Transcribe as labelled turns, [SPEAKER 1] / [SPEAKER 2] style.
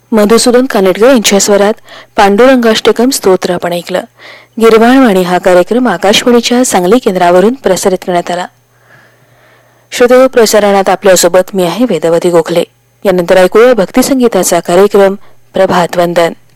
[SPEAKER 1] मधुसूदन कानेटकर यांच्या स्वरात पांडुरंगाष्टकम स्तोत्र आपण ऐकलं. गिरवाणवाणी हा कार्यक्रम आकाशवाणीच्या सांगली केंद्रावरून प्रसारित करण्यात आला. श्रोते, प्रसारणात आपल्यासोबत मी आहे वेदवती गोखले. यानंतर ऐकूया भक्तिसंगीताचा कार्यक्रम प्रभात वंदन.